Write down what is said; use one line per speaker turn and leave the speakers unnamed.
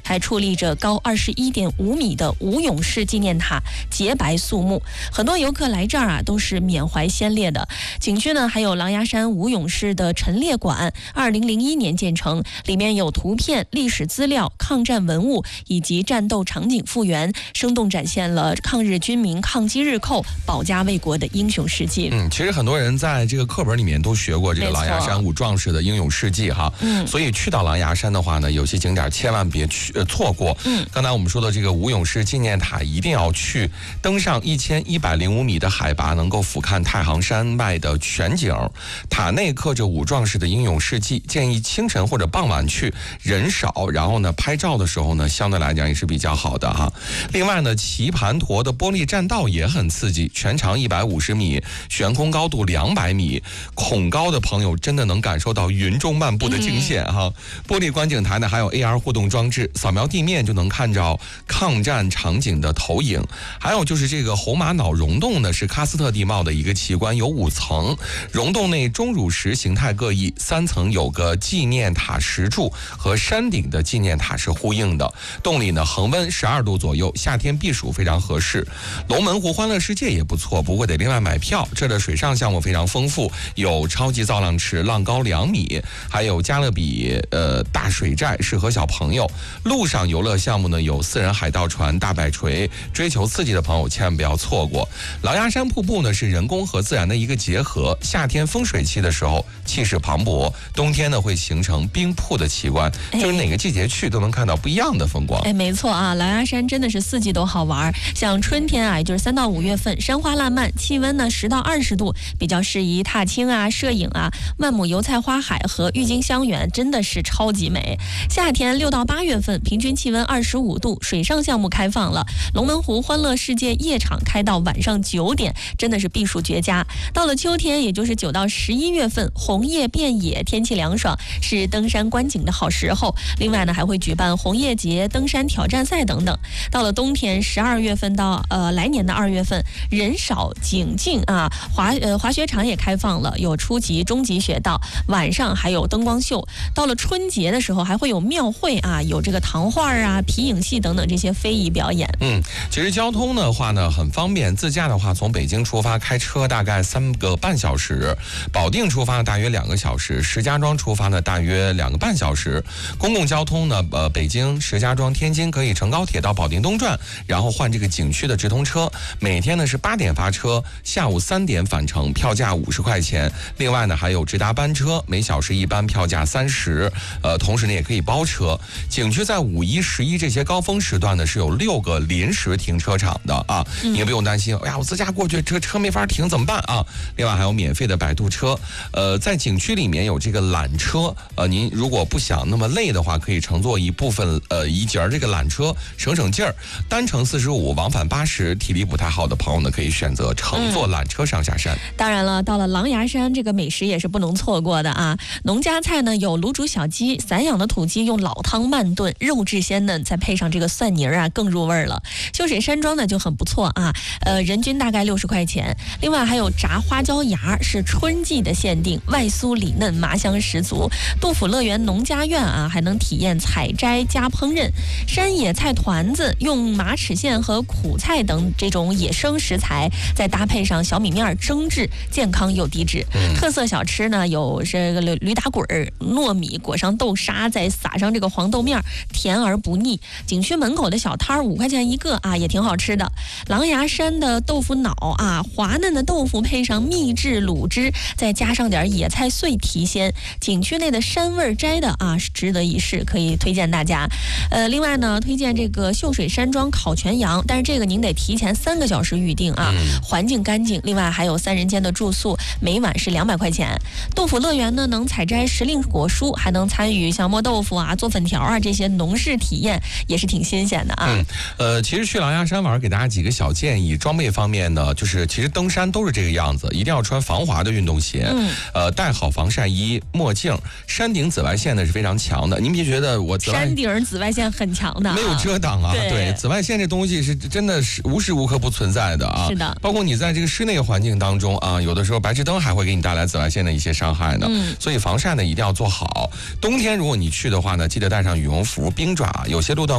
还矗立着高21.5米的吴勇士纪念塔，洁白肃穆。很多游客来这儿都是缅怀先烈的。景区呢还有狼牙山吴勇士的陈列馆，2001年建成，里面有图片、历史资料、抗战文物以及战斗场景复原，生动展现了抗日军民抗击日寇、保家卫国的英雄事迹。
其实很多人在这个课本里面都学过这个狼牙山五壮士的英勇事迹哈。所以去到狼牙山的话呢，有些景点千万别错过。刚才我们说的这个吴勇士纪念塔一定要去，登上1105米的海拔，能够俯瞰太行山脉的全景。塔内刻着五壮士的英勇事迹，建议清晨或者傍晚去，人少，然后呢拍照的时候呢相对来讲也是比较好的哈。另外呢，棋盘陀的玻璃栈道也很刺激，全长150米，悬空高度200米，恐高的朋友真的能感受到云中漫步的惊险哈。玻璃观景台呢还有 AR 互动装置，扫描地面就能看着抗战场景的投影。还有就是这个红玛瑙溶洞呢，是喀斯特地貌的一个奇观，有5层，溶洞内钟乳石形态各异，3层有个纪念塔石柱，和山顶的纪念塔是呼应的。洞里呢恒温12度左右，夏天避暑非常合适。龙门湖欢乐世界也不错，不过得另外买票。这的水上项目非常丰富，有超级造浪池，浪高2米，还有加勒比大水寨，适合小朋友。陆上游乐项目呢有4人海盗船、大摆锤，追求刺激的朋友千万不要错过。狼牙山瀑布呢是人工和自然的一个结合，夏天风水期的时候气势磅礴，冬天呢会形成冰瀑的奇观，就是哪个季节去都能看到不一样的风光。
没错啊，狼牙山真的是4季都好玩。像春天也就是3到5月份，山花烂漫，气温呢10到20度，比较适宜踏青摄影万亩油菜花海和郁金香园真的是超级美。夏天6到8月份，平均气温25度，水上项目开放了，龙门湖欢乐世界夜场开到晚上9点，真的是避暑绝佳。到了秋天，也就是9到11月份，红叶遍野，天气凉爽，是登山观景的好时候。另外呢，还会举办红叶节、登山挑战赛等等。到了冬天，12月份到来年的2月份，人少景静滑雪场也开放了，有初级、中级雪道，晚上还有灯光秀。到了春节的时候，还会有庙会有这个糖画皮影戏等等这些非遗表演。
其实交通的话呢很方便，自驾的话从北京出发开车大概3个半小时，保定出发大约2个小时，石家庄出发呢大约2个半小时。公共交通呢北京、石家庄、天津可以乘高铁到保定东转，然后换这个景区的直通车，每天呢是8点发车，下午3点返程，票价50块钱。另外呢还有直达班车，每小时一班，票价30，同时呢也可以包车。景区在5、1、11这些高峰时段呢是有6个临时停车场的你也不用担心，我自驾过去这车没法停怎么办另外还有免费的摆渡车，在景区里面有这个缆车，您如果不想那么累的话，可以乘坐一部分一节这个缆车省劲儿，单程45，往返80，体力不太好的朋友呢可以选择乘坐缆车上下山。
当然了，到了狼牙山，这个美食也是不能错过的农家菜呢有卤煮小鸡，散养的土鸡用老汤慢炖，肉质鲜嫩，再配上这个蒜泥更入味了。秀水山庄呢就很不错人均大概60块钱。另外还有炸花椒芽，是春季的限定，外酥里嫩，麻香十足。杜甫乐园农家院还能体验采摘加烹饪。山野菜团子用马齿苋和苦菜等这种野生食材，再搭配上小米面蒸制，健康又低脂。特色小吃呢有这个驴打滚、糯米裹上豆沙，再撒上这个黄豆面，甜而不腻。景区门口的小摊5块钱一个也挺好吃的。狼牙山的豆腐脑滑嫩的豆腐配上秘制卤汁，再加上点野菜碎提鲜。景区内的山味摘的是值得一试，可以推荐大家。另外呢，推荐这个秀水山庄烤全羊，但是这个您得提前3个小时预定环境干净。另外还有3人间的住宿，每晚是200块钱。杜甫乐园呢能采摘时令果蔬，还能参与像磨豆腐做粉条这些农事体验，也是挺新鲜的
其实去狼牙山玩，给大家几个小建议。装备方面呢，就是其实登山都是这个样子，一定要穿防滑的运动鞋，戴好防晒衣、墨镜。山顶紫外线呢是非常强的，您别觉得
山顶紫外线很强的，
没有遮挡对，紫外线这东西是真的是无时无刻不存在的
是的，
包括你在这个室内环境当中有的时候白炽灯还会给你带来紫外线的一些伤害呢，所以防晒呢一定要做好。冬天如果你去的话呢，记得带上羽绒服、冰爪，有些路段